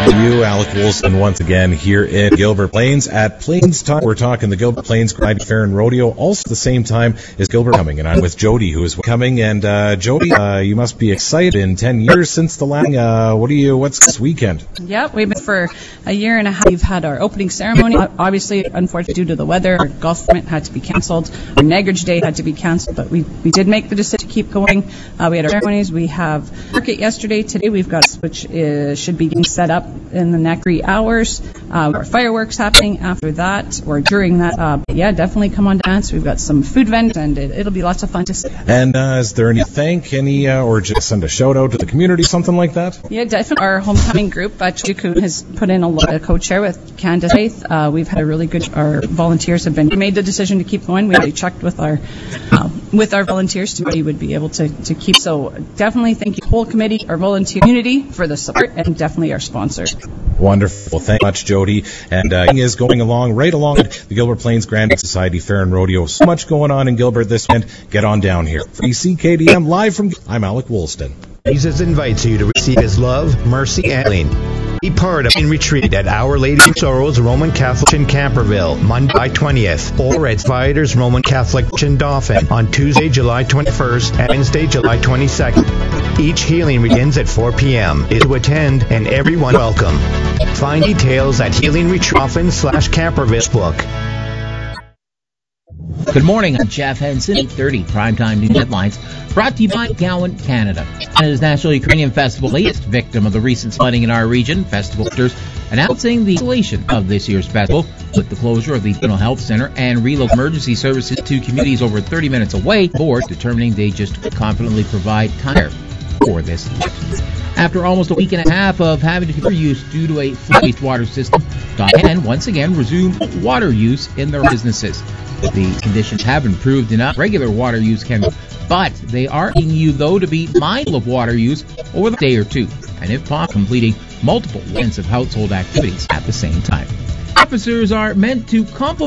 You, Alec Woolston, once again here in Gilbert Plains at Plains Time. We're talking the Gilbert Plains Grinding Fair and Rodeo. Also at the same time is Gilbert coming, and I'm with Jody, who is coming. And Jody, you must be excited. In 10 years since the last. What's this weekend? Yep, we've been for a year and a half. We've had our opening ceremony. Obviously, unfortunately, due to the weather, our golf tournament had to be canceled. Our Negrage Day had to be canceled, but we did make the decision to keep going. We had our ceremonies. We have market yesterday. Today we've got which should be getting set up in the next 3 hours. Our fireworks happening after that or during that. But yeah, definitely come on dance. We've got some food vendors, and it'll be lots of fun to see. And is there or just send a shout out to the community, something like that? Yeah, definitely. Our homecoming group, Chiku, has put in a co-chair with Candace Faith. We've had a really good. Our volunteers have made the decision to keep going. We already checked with our volunteers to we would be able to keep. So definitely thank you, whole committee, our volunteer community, for the support, and definitely our sponsors. Wonderful. Thank you much, Jody. And is going along right along the Gilbert Plains Grand Society Fair and Rodeo. So much going on in Gilbert this weekend. Get on down here. For ECKDM live from. I'm Alec Woolston. Jesus invites you to receive His love, mercy, and healing. Be part of a retreat at Our Lady of Sorrows Roman Catholic in Camperville, Monday, July 20th, or at Spiders Roman Catholic in Dauphin on Tuesday, July 21st, and Wednesday, July 22nd. Each healing begins at 4 p.m. is to attend, and everyone welcome. Find details at healingretreat.com/Camperville book. Good morning, I'm Jeff Henson, 8:30 Primetime News Headlines, brought to you by Gowan, Canada. Canada's National Ukrainian Festival, latest victim of the recent flooding in our region. Festival directors announcing the cancellation of this year's festival with the closure of the Mental Health Center and relocating emergency services to communities over 30 minutes away, or determining they just confidently provide care for this. After almost a week and a half of having to consider use due to a flood wastewater system, and once again resumed water use in their businesses. The conditions have improved enough. Regular water use can, but they are asking you, though, to be mindful of water use over the day or two, and if possible, completing multiple intensive household activities at the same time. Officers are meant to complement